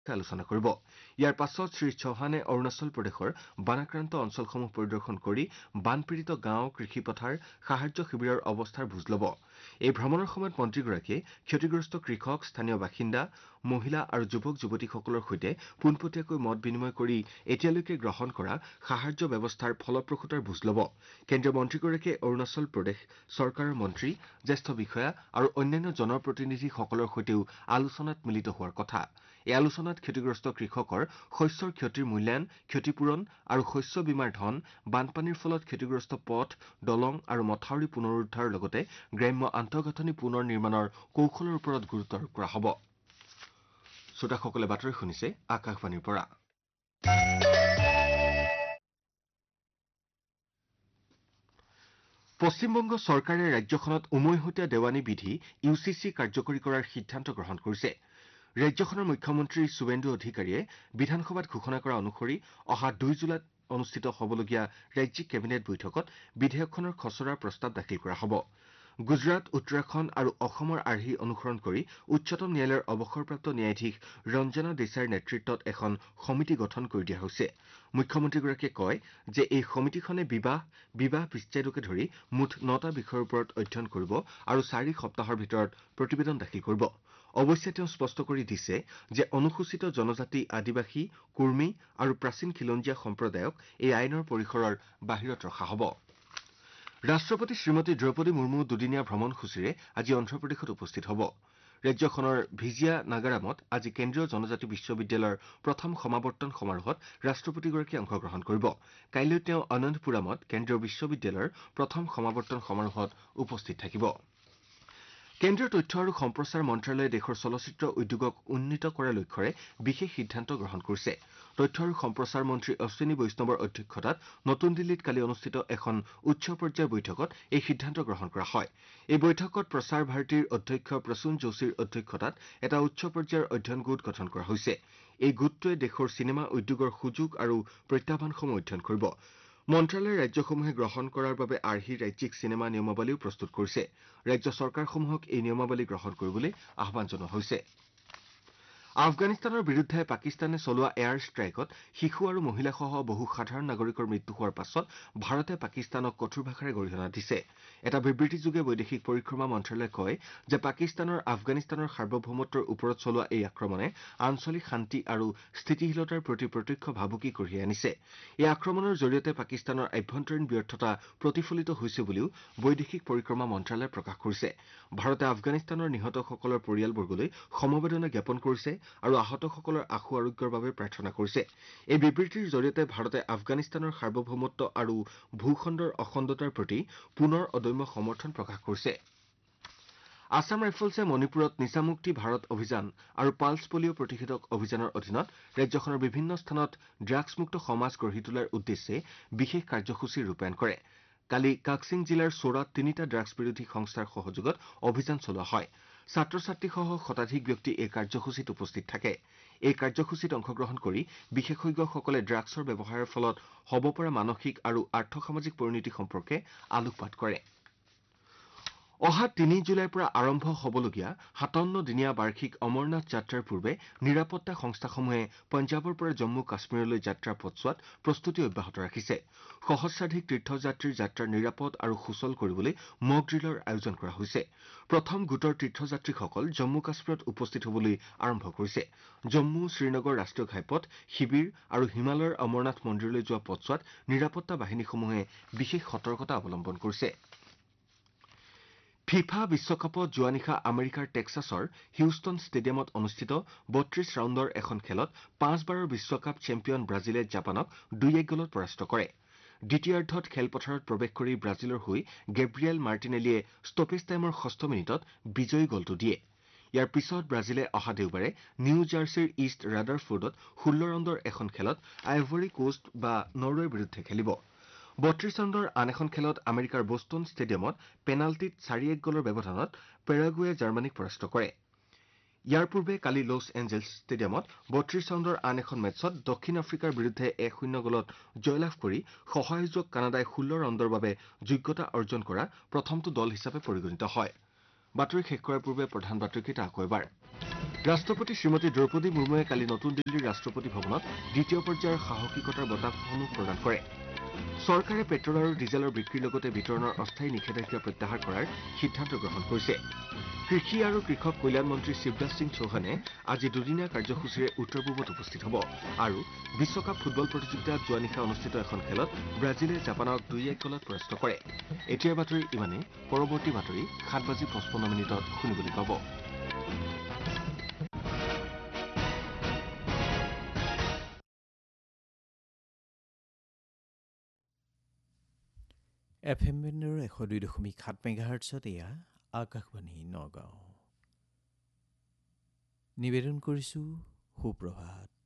আলোচনা কৰিব। ইয়াৰ পাছত শ্ৰী চৌহানে অৰুণাচল প্ৰদেশৰ বানাক্ৰান্ত অঞ্চলসমূহ পৰিদৰ্শন কৰি বানপীড়িত গাঁও, কৃষিপথাৰ, সাহায্য শিবিৰৰ অৱস্থাৰ বুজ ল'ব। এই ভ্ৰমণৰ সময়ত মন্ত্ৰীগৰাকীয়ে ক্ষতিগ্ৰস্ত কৃষক, স্থানীয় বাসিন্দা, মহিলা আৰু যুৱক যুৱতীসকলৰ সৈতে পোনপটীয়াকৈ মত বিনিময় কৰি এতিয়ালৈকে গ্ৰহণ কৰা সাহায্য ব্যৱস্থাৰ ফলপ্ৰসূতাৰ বুজ ল'ব। কেন্দ্ৰীয় মন্ত্ৰীগৰাকীয়ে অৰুণাচল প্ৰদেশ চৰকাৰৰ মন্ত্ৰী, জ্যেষ্ঠ বিষয়া আৰু অন্যান্য জনপ্ৰতিনিধিসকলৰ সৈতেও আলোচনাত মিলিত হোৱাৰ কথা। এই আলোচনাত ক্ষতিগ্ৰস্ত কৃষকৰ শস্যৰ ক্ষতিৰ মূল্যায়ন, ক্ষতিপূৰণ আৰু শস্য বীমাৰ ধন, বানপানীৰ ফলত ক্ষতিগ্ৰস্ত পথ, দলং আৰু মথাউৰি পুনৰুদ্ধাৰৰ লগতে গ্ৰাম্য আন্তঃগাঁথনি পুনৰ নিৰ্মাণৰ কৌশলৰ ওপৰত গুৰুত্ব আৰোপ কৰা হ'ব। শ্ৰোতাসকলে বাতৰি শুনিছে আকাশবাণীৰ পৰা। পশ্চিমবংগ চৰকাৰে ৰাজ্যখনত উমৈহতীয়া দেৱানী বিধি UCC কাৰ্যকৰী কৰাৰ সিদ্ধান্ত গ্ৰহণ কৰিছে। ৰাজ্যখনৰ মুখ্যমন্ত্ৰী শুভেন্দু অধিকাৰীয়ে বিধানসভাত ঘোষণা কৰা অনুসৰি অহা 2 জুলাইত অনুষ্ঠিত হ'বলগীয়া ৰাজ্যিক কেবিনেট বৈঠকত বিধেয়কখনৰ খচৰাৰ প্ৰস্তাৱ দাখিল কৰা হ'ব। গুজৰাট, উত্তৰাখণ্ড আৰু অসমৰ আৰ্হি অনুসৰণ কৰি উচ্চতম ন্যায়ালয়ৰ অৱসৰপ্ৰাপ্ত ন্যায়াধীশ ৰঞ্জনা দেশাইৰ নেতৃত্বত এখন সমিতি গঠন কৰি দিয়া হৈছে। মুখ্যমন্ত্ৰীগৰাকীয়ে কয় যে এই সমিতিখনে বিবাহ বিচ্ছেদকে ধৰি মুঠ 9টা বিষয়ৰ ওপৰত অধ্যয়ন কৰিব আৰু 4 সপ্তাহৰ ভিতৰত প্ৰতিবেদন দাখিল কৰিব। অৱশ্যে তেওঁ স্পষ্ট কৰি দিছে যে অনুসূচিত জনজাতি, আদিবাসী, কুৰ্মী আৰু প্ৰাচীন খিলঞ্জীয়া সম্প্ৰদায়ক এই আইনৰ পৰিসৰৰ বাহিৰত ৰখা হ'ব। ৰাষ্ট্ৰপতি শ্ৰীমতী দ্ৰৌপদী মুৰ্মু দুদিনীয়া ভ্ৰমণসূচীৰে আজি অন্ধ্ৰপ্ৰদেশত উপস্থিত হ'ব। ৰাজ্যখনৰ ভিজিয়া নাগাৰামত আজি কেন্দ্ৰীয় জনজাতি বিশ্ববিদ্যালয়ৰ প্ৰথম সমাৱৰ্তন সমাৰোহত ৰাষ্ট্ৰপতিগৰাকীয়ে অংশগ্ৰহণ কৰিব। কাইলৈ তেওঁ অনন্তপুৰামত কেন্দ্ৰীয় বিশ্ববিদ্যালয়ৰ প্ৰথম সমাৱৰ্তন সমাৰোহত উপস্থিত থাকিব। কেন্দ্ৰীয় তথ্য আৰু সম্প্ৰচাৰ মন্ত্ৰালয়ে দেশৰ চলচ্চিত্ৰ উদ্যোগক উন্নীত কৰাৰ লক্ষ্যৰে বিশেষ সিদ্ধান্ত গ্ৰহণ কৰিছে। তথ্য আৰু সম্প্ৰচাৰ মন্ত্ৰী অশ্বিনী বৈষ্ণৱৰ অধ্যক্ষতাত নতুন দিল্লীত কালি অনুষ্ঠিত এখন উচ্চ পৰ্যায়ৰ বৈঠকত এই সিদ্ধান্ত গ্ৰহণ কৰা হয়। এই বৈঠকত প্ৰচাৰ ভাৰতীৰ অধ্যক্ষ প্ৰসূন যোশীৰ অধ্যক্ষতাত এটা উচ্চ পৰ্যায়ৰ অধ্যয়ন গোট গঠন কৰা হৈছে। এই গোটটোৱে দেশৰ চিনেমা উদ্যোগৰ সুযোগ আৰু প্ৰত্যাহ্বানসমূহ অধ্যয়ন কৰিব। মন্ত্ৰালয়ে ৰাজ্যসমূহে গ্ৰহণ কৰাৰ বাবে আৰ্হি ৰাজ্যিক চিনেমা নিয়মাৱলীও প্ৰস্তুত কৰিছে। ৰাজ্য চৰকাৰসমূহক এই নিয়মাৱলী গ্ৰহণ কৰিবলৈ আহ্বান জনোৱা হৈছে। আফগানিস্তানৰ বিৰুদ্ধে পাকিস্তানে চলোৱা এয়াৰ ষ্ট্ৰাইকত শিশু আৰু মহিলাসহ বহু সাধাৰণ নাগৰিকৰ মৃত্যু হোৱাৰ পাছত ভাৰতে পাকিস্তানক কঠোৰ ভাষাৰে গৰিহণা দিছে। এটা বিবৃতিযোগে বৈদেশিক পৰিক্ৰমা মন্ত্ৰালয়ে কয় যে পাকিস্তানৰ আফগানিস্তানৰ সাৰ্বভৌমত্বৰ ওপৰত চলোৱা এই আক্ৰমণে আঞ্চলিক শান্তি আৰু স্থিতিশীলতাৰ প্ৰতি প্ৰত্যক্ষ ভাবুকি কঢ়িয়াই আনিছে। এই আক্ৰমণৰ জৰিয়তে পাকিস্তানৰ আভ্যন্তৰীণ ব্যৰ্থতা প্ৰতিফলিত হৈছে বুলিও বৈদেশিক পৰিক্ৰমা মন্ত্ৰালয়ে প্ৰকাশ কৰিছে। ভাৰতে আফগানিস্তানৰ নিহতসকলৰ পৰিয়ালবৰ্গলৈ সমবেদনা জ্ঞাপন কৰিছে আৰু আহতসকলৰ আশু আৰোগ্যৰ বাবে প্ৰাৰ্থনা কৰিছে। এই বিবৃতিৰ জৰিয়তে ভাৰতে আফগানিস্তানৰ সাৰ্বভৌমত্ব আৰু ভূখণ্ডৰ অখণ্ডতাৰ প্ৰতি পুনৰ অদম্য সমৰ্থন প্ৰকাশ কৰিছে। আছাম ৰাইফলছে মণিপুৰত নিচামুক্তি ভাৰত অভিযান আৰু পাল্ছ পলিঅ' প্ৰতিষেধক অভিযানৰ অধীনত ৰাজ্যখনৰ বিভিন্ন স্থানত ড্ৰাগছমুক্ত সমাজ গঢ়ি তোলাৰ উদ্দেশ্যে বিশেষ কাৰ্যসূচী ৰূপায়ণ কৰে। কালি কাকছিং জিলাৰ চোৰাত 3টা ড্ৰাগছ বিৰোধী সংস্থাৰ সহযোগত অভিযান চলোৱা হয়। ছাত্ৰ ছাত্ৰীসহ শতাধিক ব্যক্তি এই কাৰ্যসূচীত উপস্থিত থাকে। এই কাৰ্যসূচীত অংশগ্ৰহণ কৰি বিশেষজ্ঞসকলে ড্ৰাগছৰ ব্যৱহাৰৰ ফলত হ'ব পৰা মানসিক আৰু আৰ্থসামাজিক পৰিণতি সম্পৰ্কে আলোকপাত কৰে। অহা 3 জুলাইৰ পৰা আৰম্ভ হ'বলগীয়া 57দিনীয়া বাৰ্ষিক অমৰনাথ যাত্ৰাৰ পূৰ্বে নিৰাপত্তা সংস্থাসমূহে পঞ্জাৱৰ পৰা জম্মু কাশ্মীৰলৈ যাত্ৰা পথছোৱাত প্ৰস্তুতি অব্যাহত ৰাখিছে। সহস্ৰাধিক তীৰ্থযাত্ৰীৰ যাত্ৰা নিৰাপদ আৰু সুচল কৰিবলৈ মক ড্ৰিলৰ আয়োজন কৰা হৈছে। প্ৰথম গোটৰ তীৰ্থযাত্ৰীসকল জম্মু কাশ্মীৰত উপস্থিত হ'বলৈ আৰম্ভ কৰিছে। জম্মু, শ্ৰীনগৰ ৰাষ্ট্ৰীয় ঘাইপথ, শিবিৰ আৰু হিমালয়ৰ অমৰনাথ মন্দিৰলৈ যোৱা পথছোৱাত নিৰাপত্তা বাহিনীসমূহে বিশেষ সতৰ্কতা অৱলম্বন কৰিছে। ফিফা বিশ্বকাপত যোৱা নিশা আমেৰিকাৰ টেক্সাছৰ হিউষ্টন ষ্টেডিয়ামত অনুষ্ঠিত 32 ৰাউণ্ডৰ এখন খেলত 5 বাৰৰ বিশ্বকাপ চেম্পিয়ন ব্ৰাজিলে জাপানক 2-1 গলত পৰাস্ত কৰে। দ্বিতীয়াৰ্ধত খেলপথাৰত প্ৰৱেশ কৰি ব্ৰাজিলৰ হৈ গেব্ৰিয়েল মাৰ্টিনেলিয়ে ষ্টপেজ টাইমৰ 6 মিনিটত বিজয়ী গলটো দিয়ে। ইয়াৰ পিছত ব্ৰাজিলে অহা দেওবাৰে নিউ জাৰ্চিৰ ইষ্ট ৰাডাৰফোৰ্ডত 16 ৰাউণ্ডৰ এখন খেলত আইভৰী কোষ্ট বা নৰৱেৰ বিৰুদ্ধে খেলিব। 32 ৰাউণ্ডৰ আন এখন খেলত আমেৰিকাৰ বষ্টন ষ্টেডিয়ামত পেনাল্টিত 4-1 গলৰ ব্যৱধানত পেৰাগুৱে জাৰ্মানীক পৰাস্ত কৰে। ইয়াৰ পূৰ্বে কালি লছ এঞ্জেলছ ষ্টেডিয়ামত 32 ৰাউণ্ডৰ আন এখন মেচত দক্ষিণ আফ্ৰিকাৰ বিৰুদ্ধে 1-0 গলত জয়লাভ কৰি সহ-আয়োজক কানাডাই 16 ৰাউণ্ডৰ বাবে যোগ্যতা অৰ্জন কৰা প্ৰথমটো দল হিচাপে পৰিগণিত হয়। বাতৰি শেষ কৰাৰ পূৰ্বে প্ৰধান বাতৰিকেইটা আকৌ এবাৰ। ৰাষ্ট্ৰপতি শ্ৰীমতী দ্ৰৌপদী মুৰ্মুৱে কালি নতুন দিল্লীৰ ৰাষ্ট্ৰপতি ভৱনত দ্বিতীয় পৰ্যায়ৰ সাহসিকতাৰ বঁটাসমূহ প্ৰদান কৰে। চৰকাৰে পেট্ৰল আৰু ডিজেলৰ বিক্ৰীৰ লগতে বিতৰণৰ অস্থায়ী নিষেধাজ্ঞা প্ৰত্যাহাৰ কৰাৰ সিদ্ধান্ত গ্ৰহণ কৰিছে। কৃষি আৰু কৃষক কল্যাণ মন্ত্ৰী শিৱৰাজ সিং চৌহানে আজি দুদিনীয়া কাৰ্যসূচীৰে উত্তৰ পূবত উপস্থিত হ'ব। আৰু বিশ্বকাপ ফুটবল প্ৰতিযোগিতাত যোৱা নিশা অনুষ্ঠিত এখন খেলত ব্ৰাজিলে জাপানক 2-1 গলত পৰাস্ত কৰে। এতিয়াৰ বাতৰি ইমানেই। পৰৱৰ্তী বাতৰি 7:55 শুনিবলৈ পাব। FM বেণ্ডৰ 102.7 মেগাহাৰ্টছত এয়া আকাশবাণী নগাঁও। নিবেদন কৰিছোঁ সুপ্ৰভাত।